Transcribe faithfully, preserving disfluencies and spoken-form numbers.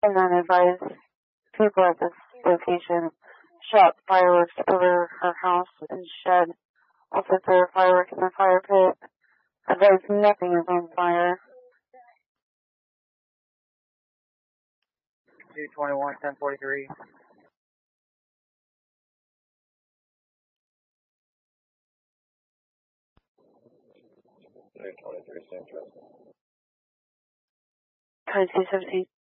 And then advise people at this location shot fireworks over her house and shed. Also threw fireworks in the fire pit. Advise nothing is on fire. two twenty-one, ten forty-three. three twenty-three, same trust. twenty-two seventeen.